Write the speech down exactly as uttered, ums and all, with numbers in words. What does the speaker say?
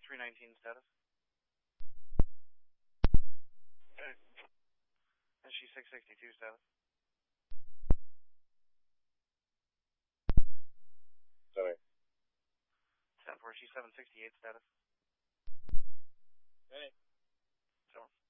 three nineteen status. Okay. S G six sixty-two status. Sorry. ten four, S G seven sixty-eight status. Hey. So.